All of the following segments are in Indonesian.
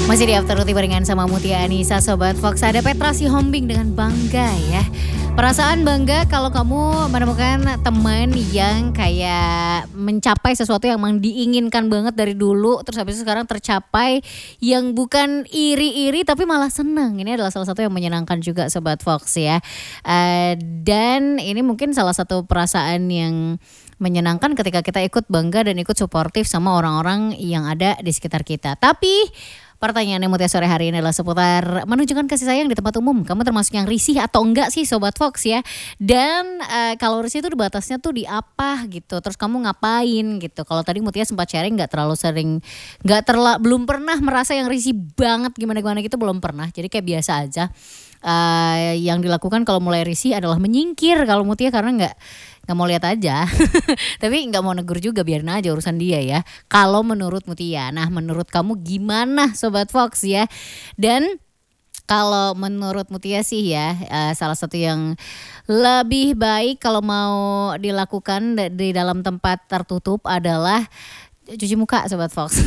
Masih di Afternoon barengan sama Mutia Anissa, Sobat Fox. Ada Petra Sihombing dengan bangga ya. Perasaan bangga kalau kamu menemukan teman yang kayak mencapai sesuatu yang memang diinginkan banget dari dulu. Terus habis itu sekarang tercapai, yang bukan iri-iri tapi malah senang. Ini adalah salah satu yang menyenangkan juga Sobat Fox ya. Dan ini mungkin salah satu perasaan yang menyenangkan ketika kita ikut bangga dan ikut suportif sama orang-orang yang ada di sekitar kita. Tapi pertanyaan yang Mutia sore hari ini adalah seputar menunjukkan kasih sayang di tempat umum. Kamu termasuk yang risih atau enggak sih Sobat Fox ya? Dan kalau risih itu batasnya tuh di apa gitu. Terus kamu ngapain gitu. Kalau tadi Mutia sempat sharing gak terlalu sering, belum pernah merasa yang risih banget gimana-gimana gitu, belum pernah. Jadi kayak biasa aja. Yang dilakukan kalau mulai risih adalah menyingkir kalau Mutia, karena nggak mau lihat aja. Tapi nggak mau negur juga, biarin aja urusan dia ya. Kalau menurut Mutia, nah menurut kamu gimana Sobat Fox ya? Dan kalau menurut Mutia sih ya, salah satu yang lebih baik kalau mau dilakukan di dalam tempat tertutup adalah cuci muka Sobat Fox.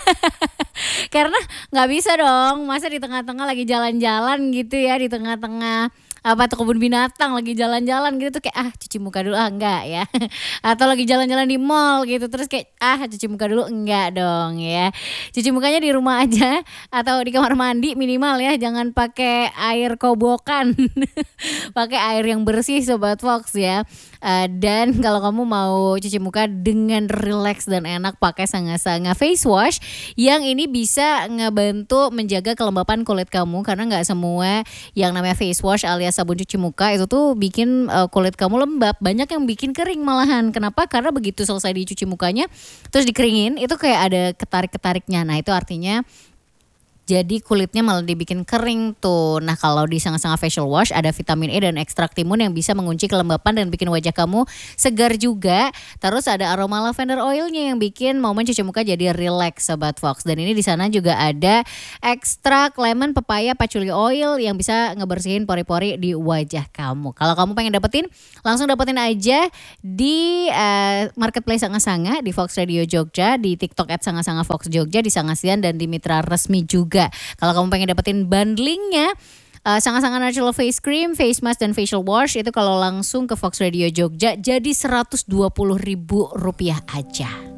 Karena nggak bisa dong, masa di tengah-tengah lagi jalan-jalan gitu ya, di tengah-tengah apa tuh kebun binatang lagi jalan-jalan gitu tuh kayak cuci muka dulu enggak ya. Atau lagi jalan-jalan di mall gitu terus kayak cuci muka dulu, enggak dong ya. Cuci mukanya di rumah aja atau di kamar mandi minimal ya, jangan pakai air kobokan. Pakai air yang bersih Sobat Fox ya. Dan kalau kamu mau cuci muka dengan relax dan enak, pakai Sanga-Sanga face wash yang ini bisa ngebantu menjaga kelembapan kulit kamu, karena nggak semua yang namanya face wash alias sabun cuci muka itu tuh bikin kulit kamu lembab. Banyak yang bikin kering malahan. Kenapa? Karena begitu selesai dicuci mukanya terus dikeringin itu kayak ada ketarik-ketariknya. Nah itu artinya jadi kulitnya malah dibikin kering tuh. Nah kalau di Sanga-Sanga facial wash ada vitamin E dan ekstrak timun yang bisa mengunci kelembapan dan bikin wajah kamu segar juga. Terus ada aroma lavender oilnya yang bikin momen cuci muka jadi relax Sobat Fox. Dan ini di sana juga ada ekstrak lemon, pepaya, patchouli oil yang bisa ngebersihin pori-pori di wajah kamu. Kalau kamu pengen dapetin, langsung dapetin aja di marketplace Sanga-Sanga, di Fox Radio Jogja, di TikTok @Sanga-Sanga Fox Jogja, di Sangasian dan di mitra resmi juga. Kalau kamu pengen dapetin bundlingnya, Sanga-Sanga Natural Face Cream, Face Mask dan Facial Wash itu kalau langsung ke Fox Radio Jogja jadi Rp120.000 aja.